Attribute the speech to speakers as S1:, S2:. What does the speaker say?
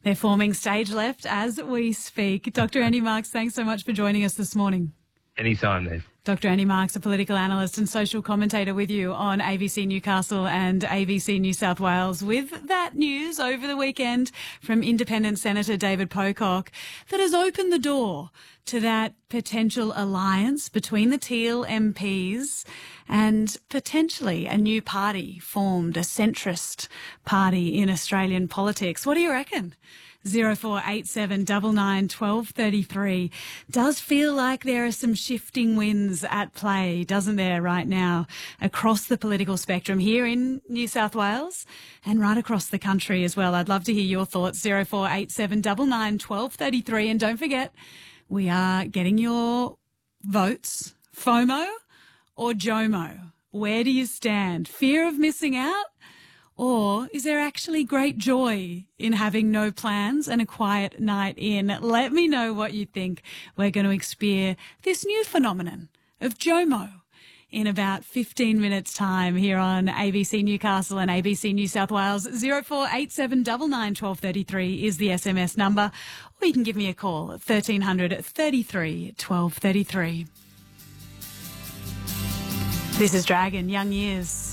S1: They're forming stage left as we speak. Dr. Andy Marks, thanks so much for joining us this morning.
S2: Anytime, Neve.
S1: Dr. Andy Marks, a political analyst and social commentator with you on ABC Newcastle and ABC New South Wales, with that news over the weekend from Independent Senator David Pocock that has opened the door to that potential alliance between the Teal MPs and potentially a new party formed, a centrist party in Australian politics. What do you reckon? 0487 99 1233. Does feel like there are some shifting winds at play, doesn't there, right now, across the political spectrum here in New South Wales and right across the country as well. I'd love to hear your thoughts. 0487 99 1233. And don't forget, we are getting your votes. FOMO or JOMO? Where do you stand? Fear of missing out? Or is there actually great joy in having no plans and a quiet night in? Let me know what you think. We're going to experience this new phenomenon of JOMO in about 15 minutes' time here on ABC Newcastle and ABC New South Wales. 0487 99 1233 is the SMS number, or you can give me a call at 1300 33 1233. This is Dragon, Young Years.